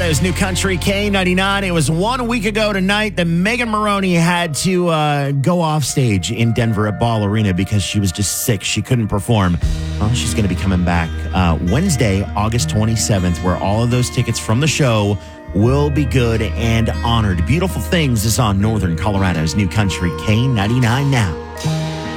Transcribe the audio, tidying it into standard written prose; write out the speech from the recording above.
Colorado's New Country K99. It was 1 week ago tonight that Megan Moroney had to go off stage in Denver at Ball Arena because she was just sick. She couldn't perform. Well, she's going to be coming back Wednesday, August 27th, where all of those tickets from the show will be good and honored. Beautiful Things is on Northern Colorado's New Country K99 now.